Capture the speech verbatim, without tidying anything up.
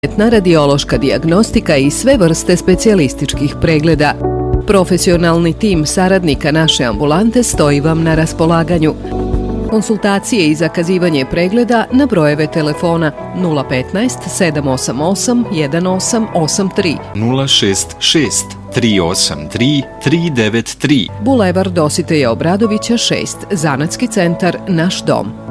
radiološka dijagnostika i sve vrste specijalističkih pregleda. Profesionalni tim saradnika naše ambulante stoji vam na raspolaganju. Konsultacije i zakazivanje pregleda na brojeve telefona nula petnaest sedam osam osam jedan osam osam tri, nula šest šest tri osam tri tri devet tri, Bulevar Dositeja Obradovića šest, Zanatski centar Naš dom.